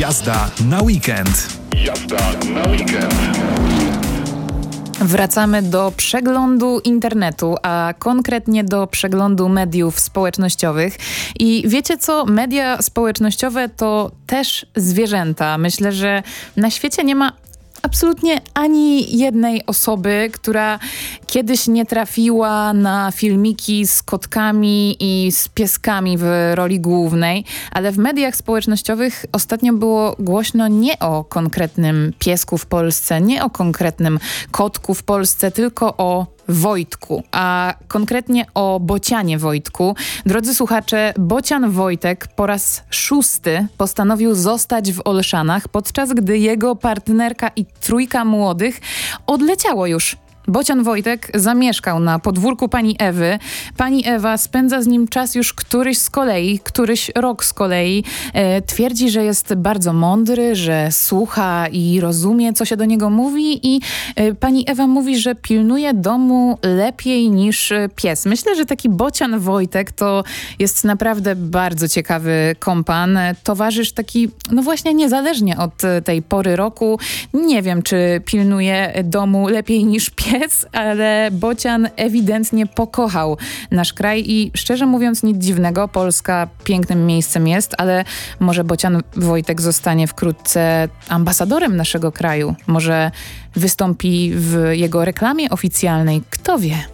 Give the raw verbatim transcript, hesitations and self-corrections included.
Jazda na weekend. Jazda na weekend. Wracamy do przeglądu internetu, a konkretnie do przeglądu mediów społecznościowych. I wiecie co? Media społecznościowe to też zwierzęta. Myślę, że na świecie nie ma absolutnie ani jednej osoby, która kiedyś nie trafiła na filmiki z kotkami i z pieskami w roli głównej, ale w mediach społecznościowych ostatnio było głośno nie o konkretnym piesku w Polsce, nie o konkretnym kotku w Polsce, tylko o Wojtku, a konkretnie o Bocianie Wojtku. Drodzy słuchacze, Bocian Wojtek po raz szósty postanowił zostać w Olszanach, podczas gdy jego partnerka i trójka młodych odleciało już. Bocian Wojtek zamieszkał na podwórku pani Ewy. Pani Ewa spędza z nim czas już któryś z kolei, któryś rok z kolei. E, twierdzi, że jest bardzo mądry, że słucha i rozumie, co się do niego mówi i e, pani Ewa mówi, że pilnuje domu lepiej niż pies. Myślę, że taki Bocian Wojtek to jest naprawdę bardzo ciekawy kompan. Towarzysz taki, no właśnie niezależnie od tej pory roku. Nie wiem, czy pilnuje domu lepiej niż pies, ale Bocian ewidentnie pokochał nasz kraj i szczerze mówiąc nic dziwnego, Polska pięknym miejscem jest, ale może Bocian Wojtek zostanie wkrótce ambasadorem naszego kraju. Może wystąpi w jego reklamie oficjalnej, kto wie.